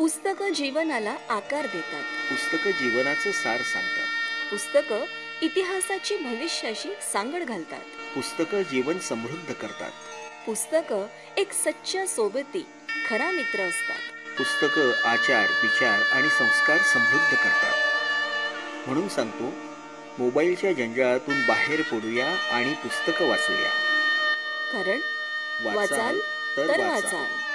पुस्तकं जीवनाला आकार देतात. पुस्तकं जीवनाचं सार सांगतात. पुस्तकं इतिहासाची भविष्याशी सांगड घालतात. पुस्तकं जीवन समृद्ध करतात. पुस्तकं एक सच्चा सोबती, खरा मित्र असतात. पुस्तकं आचार, विचार आणि संस्कार समृद्ध करतात. म्हणून सांगतो, मोबाईलच्या जंजाळातून बाहेर पडूया आणि पुस्तकं वाचूया. कारण वाचाल तर वाचाल.